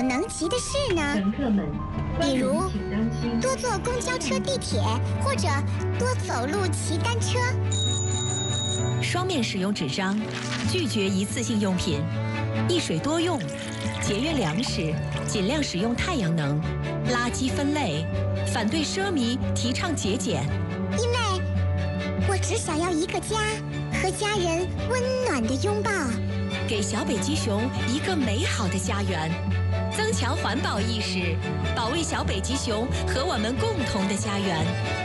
能急的事呢？ 乘客们， 比如请当心多坐公交车、地铁，或者多走路、骑单车。 双面使用纸张，拒绝一次性用品，一水多用，节约粮食，尽量使用太阳能，垃圾分类，反对奢靡，提倡节俭。 因为我只想要一个家，和家人温暖的拥抱， 给小北极熊一个美好的家园，增强环保意识，保卫小北极熊和我们共同的家园。